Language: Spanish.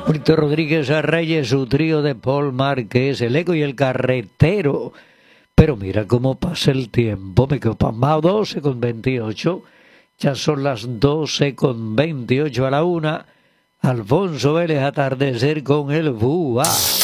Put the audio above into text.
Jorge Rodríguez Reyes, su trío de Paul Márquez, el Eco y el Carretero. Pero mira cómo pasa el tiempo, me quedo pasmado, 12:28, ya son las 12:28 a la una. Alfonso Vélez, Atardecer con el Búa.